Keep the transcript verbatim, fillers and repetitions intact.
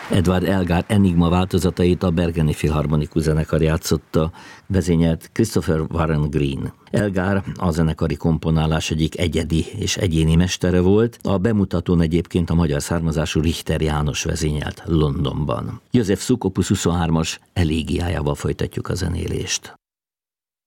Edward Elgar Enigma változatait a Bergeni Filharmonikus Zenekar játszotta, vezényelt Christopher Warren Green. Elgar a zenekari komponálás egyik egyedi és egyéni mestere volt, a bemutatón egyébként a magyar származású Richter János vezényelt Londonban. József Suk opus huszonhármas elégiájával folytatjuk a zenélést.